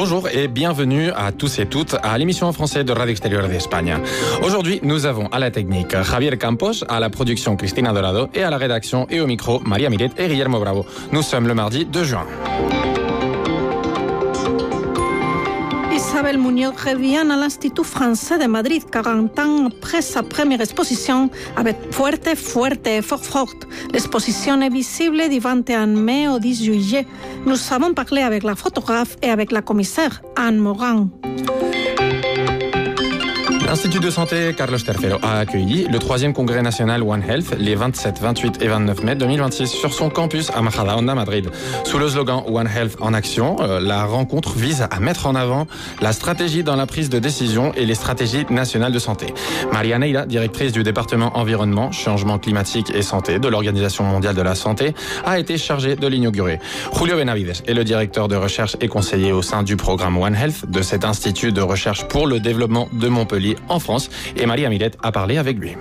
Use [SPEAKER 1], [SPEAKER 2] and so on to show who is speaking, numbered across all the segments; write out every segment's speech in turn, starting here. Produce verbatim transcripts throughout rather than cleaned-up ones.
[SPEAKER 1] Bonjour et bienvenue à tous et toutes à l'émission en français de Radio Extérieure d'Espagne. Aujourd'hui, nous avons à la technique Javier Campos, à la production Cristina Dorado et à la rédaction et au micro Maria Miret et Guillermo Bravo. Nous sommes le mardi deux juin.
[SPEAKER 2] Isabelle Muñoz revient à l'Institut français de Madrid quarante ans après sa première exposition avec Fuerte, Fuerte et Fort Forte. L'exposition est visible du vingt et un mai au dix juillet. Nous avons parlé avec la photographe et avec la commissaire Anne Morin.
[SPEAKER 1] L'Institut de santé Carlos tercero a accueilli le troisième congrès national One Health les vingt-sept, vingt-huit et vingt-neuf mai deux mille vingt-six sur son campus à Majadahonda, Madrid. Sous le slogan One Health en action, la rencontre vise à mettre en avant la stratégie dans la prise de décision et les stratégies nationales de santé. Maria Neira, directrice du département environnement, changement climatique et santé de l'Organisation mondiale de la santé, a été chargée de l'inaugurer. Julio Benavides est le directeur de recherche et conseiller au sein du programme One Health de cet institut de recherche pour le développement de Montpellier en France, et Maria Miret a parlé avec lui.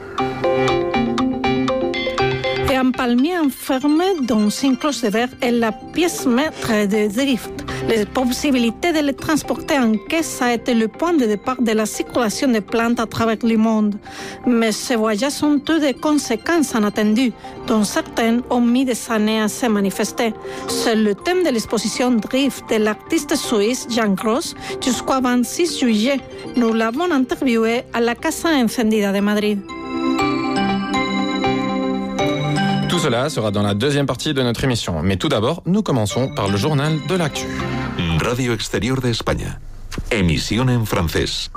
[SPEAKER 2] Et un palmier enfermé dans une cloche de verre est la pièce maître de Drift. La possibilité de les transporter en caisse a été le point de départ de la circulation des plantes à travers le monde. Mais ces voyages ont eu des conséquences inattendues, dont certaines ont mis des années à se manifester. C'est le thème de l'exposition Drift de l'artiste suisse Jan Gross jusqu'au vingt-six juillet. Nous l'avons interviewé à la Casa Encendida de Madrid.
[SPEAKER 1] Tout cela sera dans la deuxième partie de notre émission. Mais tout d'abord, nous commençons par le journal de l'actu.
[SPEAKER 3] Radio Exterior de España. Emisión en francés.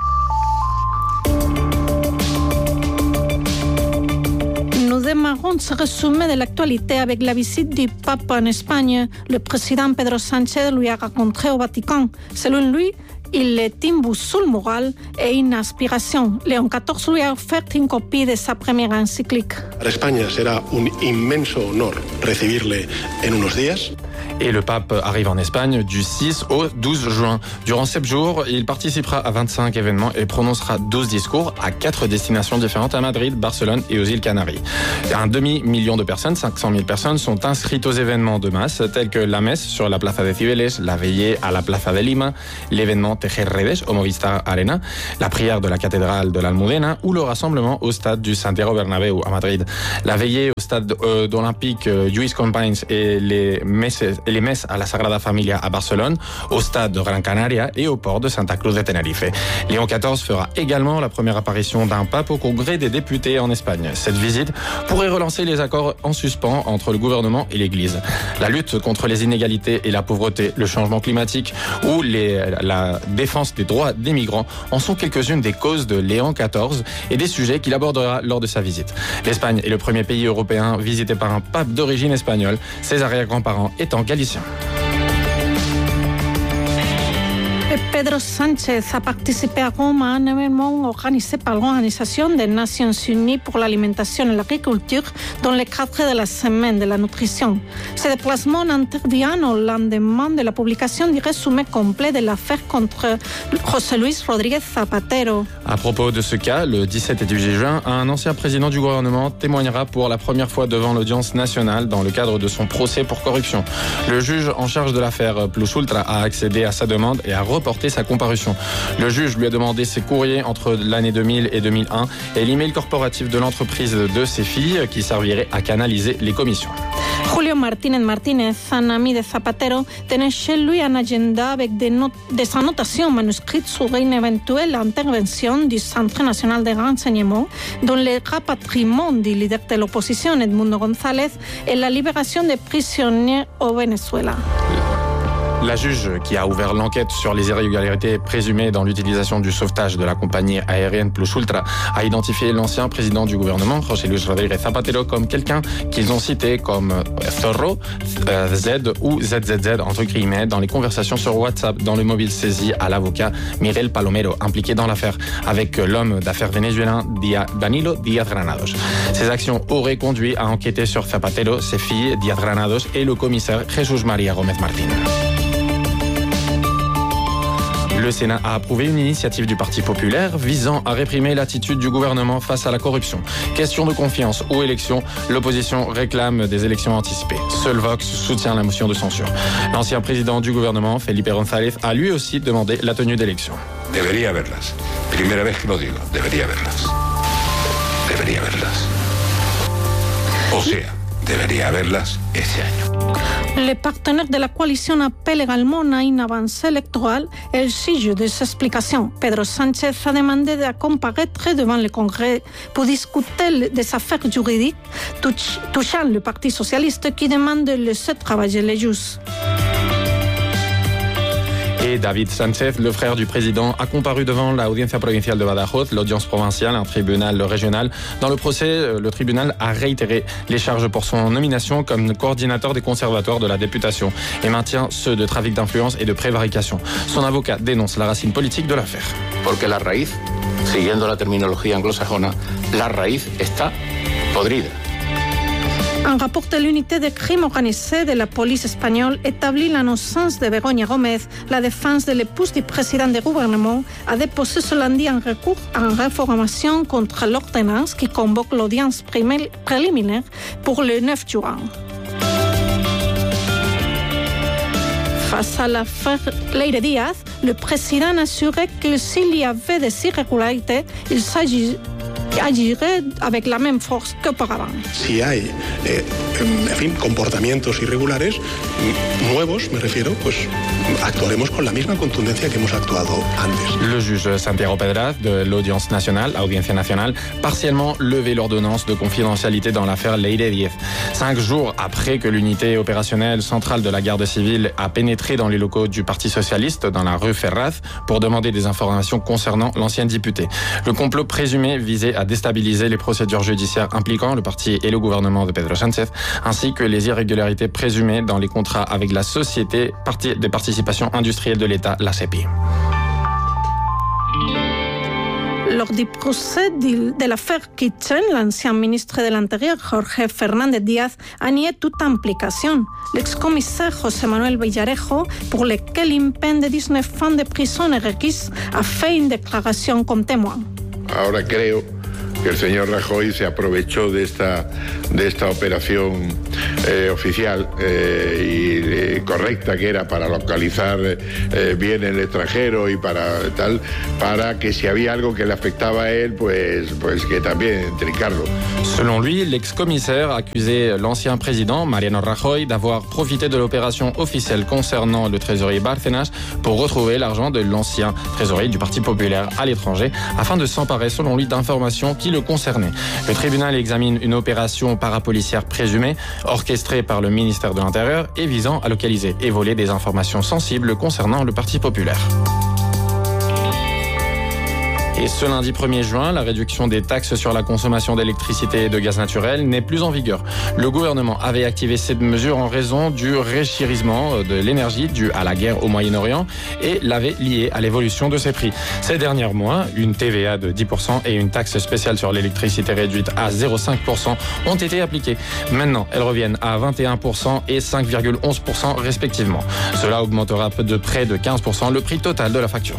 [SPEAKER 2] Nous démarrons ce résumé de l'actualité avec la visite du pape en Espagne. Le président Pedro Sánchez lui a rencontré au Vatican. Selon lui, il est une boussole morale et une aspiration. Léon quatorze lui a offert une copie de sa première encyclique.
[SPEAKER 4] Para España será un inmenso honor recibirle en unos días.
[SPEAKER 1] Et le pape arrive en Espagne du six au douze juin. Durant sept jours, il participera à vingt-cinq événements et prononcera douze discours à quatre destinations différentes à Madrid, Barcelone et aux îles Canaries. Un demi-million de personnes, cinq cent mille personnes, sont inscrites aux événements de masse tels que la messe sur la Plaza de Cibeles, la veillée à la Plaza de Lima, l'événement Tejer Redes au Movistar Arena, la prière de la cathédrale de l'Almudena ou le rassemblement au stade du Santiago Bernabéu à Madrid. La veillée au stade euh, olympique euh, Lluís Companys et les messes et les messes à la Sagrada Familia à Barcelone, au stade de Gran Canaria et au port de Santa Cruz de Tenerife. Léon quatorze fera également la première apparition d'un pape au Congrès des députés en Espagne. Cette visite pourrait relancer les accords en suspens entre le gouvernement et l'Église. La lutte contre les inégalités et la pauvreté, le changement climatique ou les, la défense des droits des migrants en sont quelques-unes des causes de Léon quatorze et des sujets qu'il abordera lors de sa visite. L'Espagne est le premier pays européen visité par un pape d'origine espagnole, ses arrière-grands-parents étant galiciens.
[SPEAKER 2] Pedro Sánchez a participé à Rome à un événement organisé par l'Organisation des Nations Unies pour l'alimentation et l'agriculture dans le cadre de la semaine de la nutrition. Ce déplacement intervient au lendemain de la publication du résumé complet de l'affaire contre José Luis Rodríguez Zapatero.
[SPEAKER 1] À propos de ce cas, le dix-sept et dix-huit juin, un ancien président du gouvernement témoignera pour la première fois devant l'audience nationale dans le cadre de son procès pour corruption. Le juge en charge de l'affaire Plus Ultra a accédé à sa demande et a reporté sa comparution. Le juge lui a demandé ses courriers entre l'année deux mille et deux mille un et l'email corporatif de l'entreprise de ses filles qui servirait à canaliser les commissions.
[SPEAKER 2] Julio Martínez Martínez, un ami de Zapatero, tenait chez lui un agenda avec des, not- des annotations manuscrites sur une éventuelle intervention du Centre national de renseignement dans le rapatriement du leader de l'opposition Edmundo González et la libération des prisonniers au Venezuela.
[SPEAKER 1] La juge qui a ouvert l'enquête sur les irrégularités présumées dans l'utilisation du sauvetage de la compagnie aérienne Plus Ultra a identifié l'ancien président du gouvernement, José Luis Rodríguez Zapatero, comme quelqu'un qu'ils ont cité comme Zorro, Z ou Z Z Z, entre guillemets, dans les conversations sur WhatsApp dans le mobile saisi à l'avocat Miguel Palomero, impliqué dans l'affaire avec l'homme d'affaires vénézuélien Danilo Díaz Granados. Ces actions auraient conduit à enquêter sur Zapatero, ses filles Díaz Granados et le commissaire Jesús María Gómez Martín. Le Sénat a approuvé une initiative du Parti populaire visant à réprimer l'attitude du gouvernement face à la corruption. Question de confiance ou élection, l'opposition réclame des élections anticipées. Seul Vox soutient la motion de censure. L'ancien président du gouvernement, Felipe González, a lui aussi demandé la tenue d'élections.
[SPEAKER 5] Debería haberlas. Primera vez que lo digo. Debería haberlas. Debería haberlas. O sea, debería haberlas este año.
[SPEAKER 2] Les partenaires de la coalition appellent également à une avancée électorale et le sujet de ces explications. Pedro Sánchez a demandé de comparaître devant le Congrès pour discuter des affaires juridiques touchant le Parti socialiste qui demande de laisser travailler les juges.
[SPEAKER 1] Et David Sánchez, le frère du président, a comparu devant la Audiencia Provincial de Badajoz, l'audience provinciale, un tribunal régional. Dans le procès, le tribunal a réitéré les charges pour son nomination comme coordinateur des conservatoires de la députation et maintient ceux de trafic d'influence et de prévarication. Son avocat dénonce la racine politique de l'affaire.
[SPEAKER 6] Porque la raíz, siguiendo la terminología anglosajona, la raíz está podrida.
[SPEAKER 2] Un rapport de l'unité de crime organisé de la police espagnole établit l'innocence de Begoña Gómez. La défense de l'épouse du président du gouvernement a déposé ce lundi un recours en réformation contre l'ordonnance qui convoque l'audience préliminaire pour le neuf juin. Face à l'affaire Leire Díaz, le président a assuré que s'il y avait des irrégularités, il s'agit agirait avec la même force qu'auparavant.
[SPEAKER 4] Si hay, eh, en fin, comportamientos irregulares, nuevos, me refiero, pues actuaremos con la misma contundencia que hemos actuado antes.
[SPEAKER 1] Le juge Santiago Pedraz de l'Audience nationale, Audiencia nationale, partiellement levé l'ordonnance de confidentialité dans l'affaire Leire Díaz. Cinq jours après que l'unité opérationnelle centrale de la garde civile a pénétré dans les locaux du Parti socialiste dans la rue Ferraz pour demander des informations concernant l'ancien député. Le complot présumé visait à déstabiliser les procédures judiciaires impliquant le parti et le gouvernement de Pedro Sánchez, ainsi que les irrégularités présumées dans les contrats avec la Société de participation industrielle de l'État, la C E P I.
[SPEAKER 2] Lors du procès de l'affaire Kitchen, l'ancien ministre de l'Intérieur, Jorge Fernández Díaz, a nié toute implication. L'ex-commissaire José Manuel Villarejo, pour lequel une peine de dix-neuf ans de prison est requise, a fait une déclaration comme témoin.
[SPEAKER 7] Ahora creo que el señor Rajoy se aprovechó de esta, de esta operación eh, oficial eh, y eh, correcta que era para localizar eh, bien el extranjero y para tal, para que si había algo que le afectaba a él, pues, pues que también trincarlo.
[SPEAKER 1] Selon lui, l'ex-commissaire accusait l'ancien président, Mariano Rajoy, d'avoir profité de l'opération officielle concernant le trésorier Bárcenas pour retrouver l'argent de l'ancien trésorier du Parti populaire à l'étranger afin de s'emparer, selon lui, d'informations qui le concernaient. Le tribunal examine une opération parapolicière présumée, orchestrée par le ministère de l'Intérieur et visant à localiser et voler des informations sensibles concernant le Parti populaire. Et ce lundi premier juin, la réduction des taxes sur la consommation d'électricité et de gaz naturel n'est plus en vigueur. Le gouvernement avait activé cette mesure en raison du renchérissement de l'énergie dû à la guerre au Moyen-Orient et l'avait lié à l'évolution de ses prix. Ces derniers mois, une T V A de dix pour cent et une taxe spéciale sur l'électricité réduite à zéro virgule cinq pour cent ont été appliquées. Maintenant, elles reviennent à vingt et un pour cent et cinq virgule onze pour cent respectivement. Cela augmentera de près de quinze pour cent le prix total de la facture.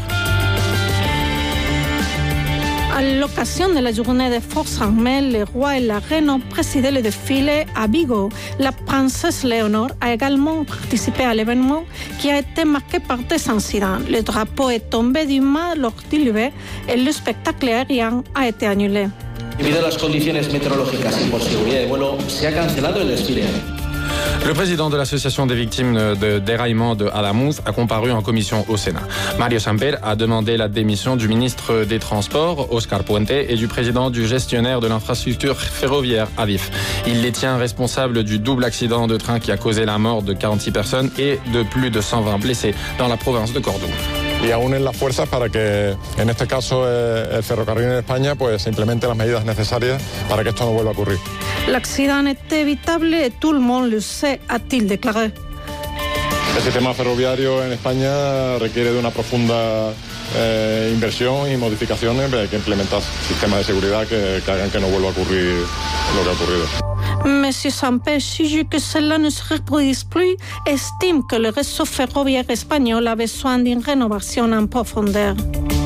[SPEAKER 2] À l'occasion de la journée des forces armées, le roi et la reine ont présidé le défilé à Vigo. La princesse Léonore a également participé à l'événement qui a été marqué par des incidents. Le drapeau est tombé du mât lors du lever et le spectacle aérien a été annulé.
[SPEAKER 8] Debido a las condiciones meteorológicas y por seguridad de vuelo, se ha cancelado el desfile.
[SPEAKER 1] Le président de l'association des victimes de déraillement de Adamuz a comparu en commission au Sénat. Mario Samper a demandé la démission du ministre des Transports, Oscar Puente, et du président du gestionnaire de l'infrastructure ferroviaire, Adif. Il les tient responsables du double accident de train qui a causé la mort de quarante-six personnes et de plus de cent vingt blessés dans la province de Cordoue.
[SPEAKER 9] Y aúnen las fuerzas para que, en este caso, el ferrocarril en España pues, se implemente las medidas necesarias para que esto no vuelva a ocurrir.
[SPEAKER 2] L'accident est évitable et tout le monde le sait, a-t-il déclaré.
[SPEAKER 9] El sistema ferroviario en España requiere de una profunda eh, inversión y modificaciones. Hay que implementar sistemas de seguridad que, que hagan que no vuelva a ocurrir lo que ha ocurrido.
[SPEAKER 2] Monsieur Samper, juge que cela ne se reproduise plus, estime que le réseau ferroviaire espagnol a besoin d'une rénovation en profondeur.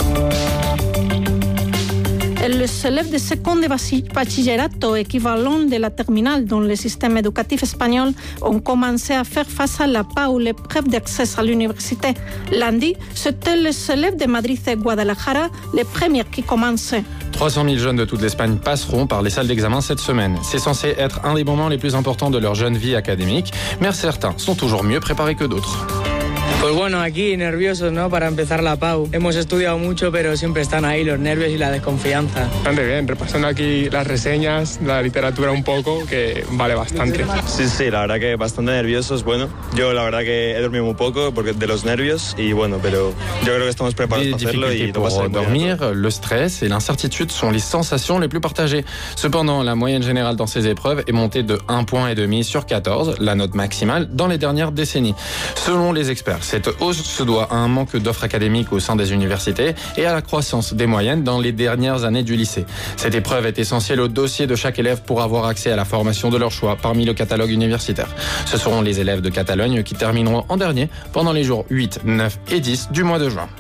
[SPEAKER 2] Les élèves de seconde bachillerato équivalent de la terminale dans le système éducatif espagnol ont commencé à faire face à la P A U, l'épreuve d'accès à l'université. Lundi, c'était les élèves de Madrid et Guadalajara les premiers qui commençaient.
[SPEAKER 1] trois cent mille jeunes de toute l'Espagne passeront par les salles d'examen cette semaine. C'est censé être un des moments les plus importants de leur jeune vie académique, mais certains sont toujours mieux préparés que d'autres.
[SPEAKER 10] Pues bueno, aquí nerviosos, ¿no? Para empezar la P A U. Hemos estudiado mucho, pero siempre están ahí los nervios y la desconfianza.
[SPEAKER 11] Bastante bien, repasando aquí las reseñas, la literatura un poco, que vale bastante.
[SPEAKER 12] Sí, sí, la verdad que bastante nerviosos, bueno. Yo la verdad que he dormido muy poco porque de los nervios y bueno, pero yo creo que estamos preparados
[SPEAKER 1] Des
[SPEAKER 12] para hacerlo y
[SPEAKER 1] pour dormir, le stress et l'incertitude sont les sensations les plus partagées. Cependant, la moyenne générale dans ces épreuves est montée de un virgule cinq points sur quatorze, la note maximale dans les dernières décennies. Selon les experts, cette hausse se doit à un manque d'offres académiques au sein des universités et à la croissance des moyennes dans les dernières années du lycée. Cette épreuve est essentielle au dossier de chaque élève pour avoir accès à la formation de leur choix parmi le catalogue universitaire. Ce seront les élèves de Catalogne qui termineront en dernier pendant les jours huit, neuf et dix du mois de juin.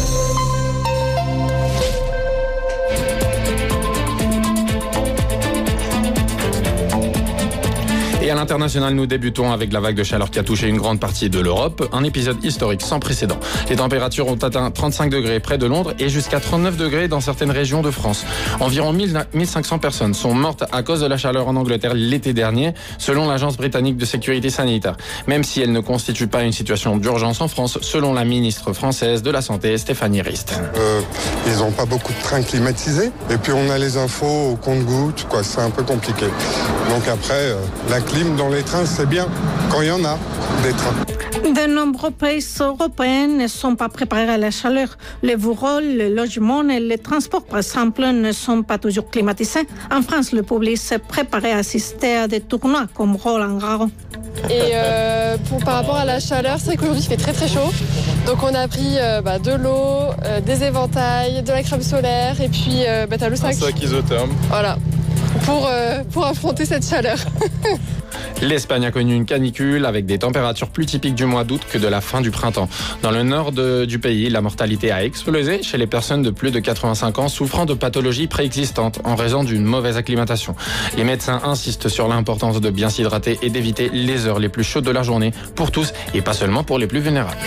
[SPEAKER 1] Et à l'international, nous débutons avec la vague de chaleur qui a touché une grande partie de l'Europe. Un épisode historique sans précédent. Les températures ont atteint trente-cinq degrés près de Londres et jusqu'à trente-neuf degrés dans certaines régions de France. Environ mille cinq cents personnes sont mortes à cause de la chaleur en Angleterre l'été dernier, selon l'Agence britannique de sécurité sanitaire. Même si elle ne constitue pas une situation d'urgence en France, selon la ministre française de la Santé, Stéphanie Rist.
[SPEAKER 13] Euh, ils n'ont pas beaucoup de trains climatisés. Et puis on a les infos au compte-gouttes, quoi. C'est un peu compliqué. Donc après, euh, la dans les trains, c'est bien quand il y en a des trains.
[SPEAKER 2] De nombreux pays européens ne sont pas préparés à la chaleur. Les bureaux, les logements et les transports, par exemple, ne sont pas toujours climatisés. En France, le public s'est préparé à assister à des tournois comme Roland Garros.
[SPEAKER 14] Et euh, pour, par rapport à la chaleur, c'est vrai qu'aujourd'hui il fait très très chaud. Donc on a pris euh, bah, de l'eau, euh, des éventails, de la crème solaire et puis euh, bah, t'as le sac.
[SPEAKER 9] Un sac isotherme.
[SPEAKER 14] Voilà. Pour, euh, pour affronter cette chaleur.
[SPEAKER 1] L'Espagne a connu une canicule avec des températures plus typiques du mois d'août que de la fin du printemps. Dans le nord de, du pays, la mortalité a explosé chez les personnes de plus de quatre-vingt-cinq ans souffrant de pathologies préexistantes en raison d'une mauvaise acclimatation. Les médecins insistent sur l'importance de bien s'hydrater et d'éviter les heures les plus chaudes de la journée pour tous et pas seulement pour les plus vulnérables.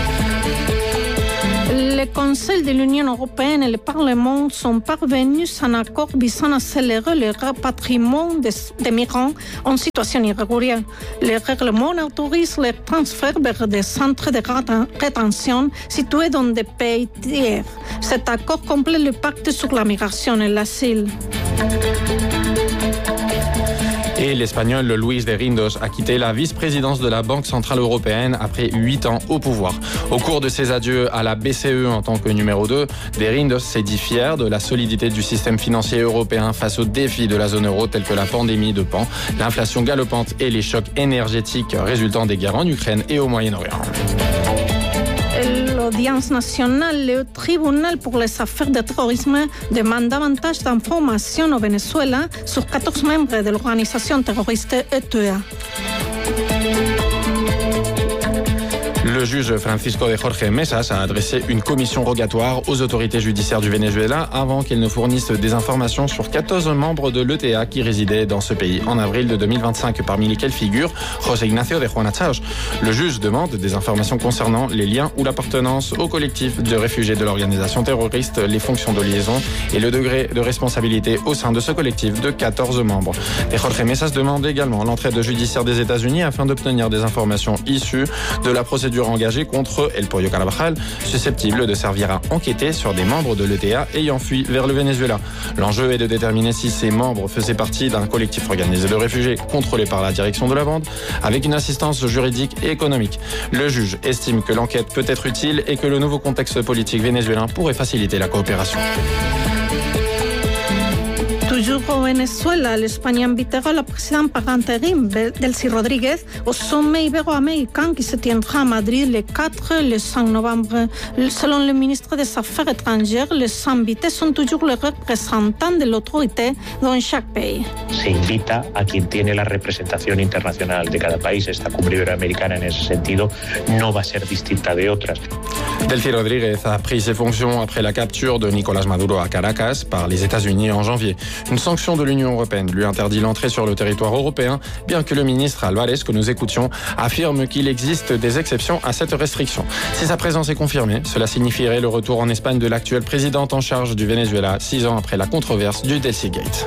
[SPEAKER 2] Le Conseil de l'Union européenne et le Parlement sont parvenus à un accord visant à accélérer le rapatriement des, des migrants en situation irrégulière. Le règlement autorise le transfert vers des centres de rétention situés dans des pays tiers. Cet accord complète le pacte sur la migration et l'asile.
[SPEAKER 1] Et l'Espagnol Luis de Guindos a quitté la vice-présidence de la Banque Centrale Européenne après huit ans au pouvoir. Au cours de ses adieux à la B C E en tant que numéro deux, de Guindos s'est dit fier de la solidité du système financier européen face aux défis de la zone euro tels que la pandémie de Pan, l'inflation galopante et les chocs énergétiques résultant des guerres en Ukraine et au Moyen-Orient.
[SPEAKER 2] L'Audience nationale, le tribunal pour les affaires de terrorisme, demande davantage d'informations au Venezuela sur quatorze membres de l'organisation terroriste E T A.
[SPEAKER 1] Le juge Francisco de Jorge Mesas a adressé une commission rogatoire aux autorités judiciaires du Venezuela avant qu'elles ne fournissent des informations sur quatorze membres de l'E T A qui résidaient dans ce pays en avril de deux mille vingt-cinq, parmi lesquels figure José Ignacio de Juana Chávez. Le juge demande des informations concernant les liens ou l'appartenance au collectif de réfugiés de l'organisation terroriste, les fonctions de liaison et le degré de responsabilité au sein de ce collectif de quatorze membres. Et Jorge Mesas demande également l'entraide judiciaire des États-Unis afin d'obtenir des informations issues de la procédure engagé contre El Pollo Carvajal, susceptible de servir à enquêter sur des membres de l'E T A ayant fui vers le Venezuela. L'enjeu est de déterminer si ces membres faisaient partie d'un collectif organisé de réfugiés contrôlé par la direction de la bande, avec une assistance juridique et économique. Le juge estime que l'enquête peut être utile et que le nouveau contexte politique vénézuélien pourrait faciliter la coopération.
[SPEAKER 2] Toujours au Venezuela, l'Espagne invitera le président par intérim, Delcy Rodríguez, au sommet ibéro-américain qui se tiendra à Madrid le quatre et le cinq novembre. Selon le ministre des Affaires étrangères, les invités sont toujours les représentants de l'autorité dans chaque pays.
[SPEAKER 15] Se invita a quien tiene la representación internacional de cada país. Esta cumbre iberoamericana en ese sentido no va a ser distinta de otras.
[SPEAKER 1] Delcy Rodríguez a pris ses fonctions après la capture de Nicolás Maduro à Caracas par les États-Unis en janvier. Une sanction de l'Union européenne lui interdit l'entrée sur le territoire européen, bien que le ministre Álvarez, que nous écoutions, affirme qu'il existe des exceptions à cette restriction. Si sa présence est confirmée, cela signifierait le retour en Espagne de l'actuelle présidente en charge du Venezuela, six ans après la controverse du Delcy Gate.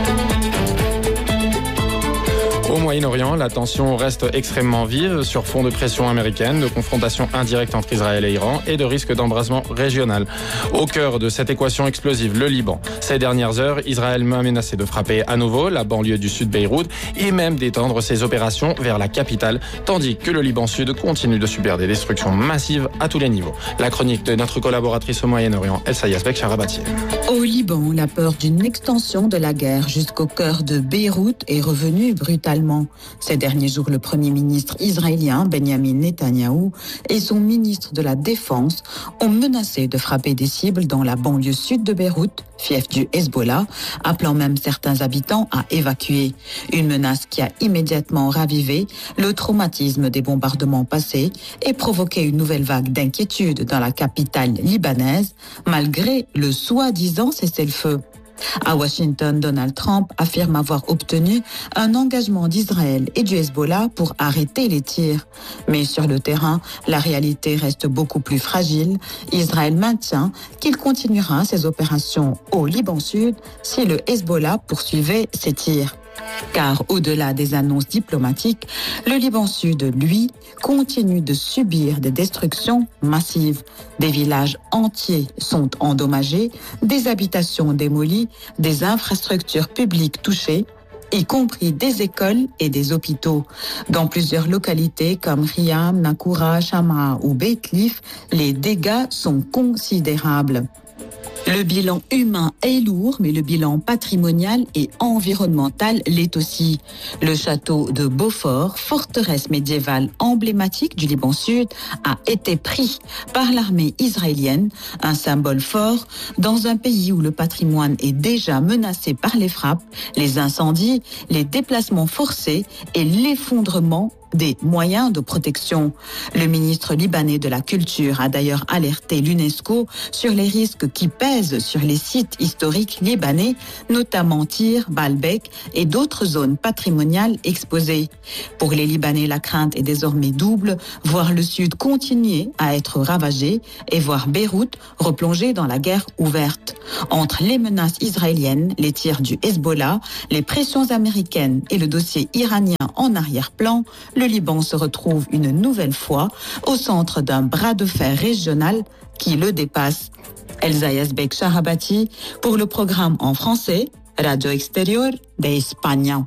[SPEAKER 1] Au Moyen-Orient, la tension reste extrêmement vive sur fond de pression américaine, de confrontation indirecte entre Israël et Iran et de risque d'embrasement régional. Au cœur de cette équation explosive, le Liban. Ces dernières heures, Israël a menacé de frapper à nouveau la banlieue du sud Beyrouth et même d'étendre ses opérations vers la capitale, tandis que le Liban Sud continue de subir des destructions massives à tous les niveaux. La chronique de notre collaboratrice au Moyen-Orient, Elsa Yazbek Sharabati.
[SPEAKER 16] Au Liban, la peur d'une extension de la guerre jusqu'au cœur de Beyrouth est revenue brutalement. Ces derniers jours, le Premier ministre israélien Benjamin Netanyahou et son ministre de la Défense ont menacé de frapper des cibles dans la banlieue sud de Beyrouth, fief du Hezbollah, appelant même certains habitants à évacuer. Une menace qui a immédiatement ravivé le traumatisme des bombardements passés et provoqué une nouvelle vague d'inquiétude dans la capitale libanaise, malgré le soi-disant cessez-le-feu. À Washington, Donald Trump affirme avoir obtenu un engagement d'Israël et du Hezbollah pour arrêter les tirs. Mais sur le terrain, la réalité reste beaucoup plus fragile. Israël maintient qu'il continuera ses opérations au Liban Sud si le Hezbollah poursuivait ses tirs. Car au-delà des annonces diplomatiques, le Liban Sud, lui, continue de subir des destructions massives. Des villages entiers sont endommagés, des habitations démolies, des infrastructures publiques touchées, y compris des écoles et des hôpitaux. Dans plusieurs localités comme Riyam, Nakoura, Shamra ou Beit-Lif, les dégâts sont considérables. Le bilan humain est lourd, mais le bilan patrimonial et environnemental l'est aussi. Le château de Beaufort, forteresse médiévale emblématique du Liban Sud, a été pris par l'armée israélienne, un symbole fort dans un pays où le patrimoine est déjà menacé par les frappes, les incendies, les déplacements forcés et l'effondrement des moyens de protection. Le ministre libanais de la Culture a d'ailleurs alerté l'UNESCO sur les risques qui pèsent sur les sites historiques libanais, notamment Tyr, Baalbek et d'autres zones patrimoniales exposées. Pour les Libanais, la crainte est désormais double, voir le Sud continuer à être ravagé et voir Beyrouth replonger dans la guerre ouverte. Entre les menaces israéliennes, les tirs du Hezbollah, les pressions américaines et le dossier iranien en arrière-plan, le Liban se retrouve une nouvelle fois au centre d'un bras de fer régional qui le dépasse. Elsa Yazbek Sharabati pour le programme en français, Radio Exterior de España.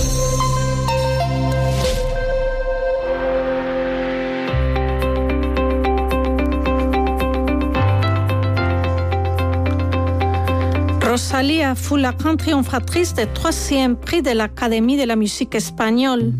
[SPEAKER 2] Rosalía fut la grande triomphatrice du troisième prix de l'Académie de la musique espagnole.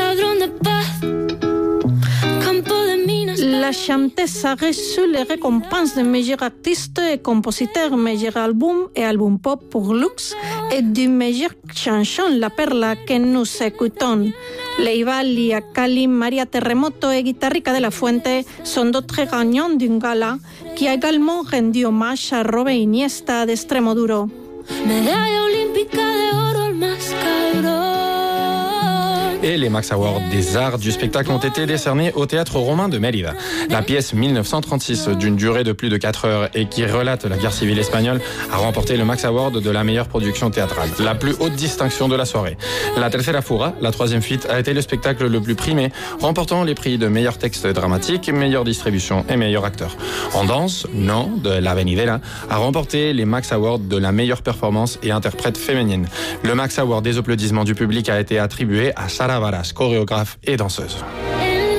[SPEAKER 2] La chanteuse a reçu les récompenses de meilleur artiste et compositeur, meilleur album et album pop pour Lux et du meilleur chanson, La Perla, que nous écoutons. Leivalia, Cali, Maria Terremoto et Guitarrica de la Fuente sont d'autres gagnants d'une gala qui a également rendu hommage à Robert Iniesta d'Extremoduro.
[SPEAKER 17] Medalla olímpica de oro al más cabrón.
[SPEAKER 1] Et les Max Awards des arts du spectacle ont été décernés au Théâtre Romain de Mérida. La pièce mille neuf cent trente-six, d'une durée de plus de quatre heures et qui relate la guerre civile espagnole, a remporté le Max Award de la meilleure production théâtrale, la plus haute distinction de la soirée. La Tercera Fuga, la troisième fuite, a été le spectacle le plus primé, remportant les prix de meilleur texte dramatique, meilleure distribution et meilleur acteur. En danse, Non, de La Venidera, a remporté les Max Awards de la meilleure performance et interprète féminine. Le Max Award des applaudissements du public a été attribué à Sara Varas, chorégraphe et danseuse.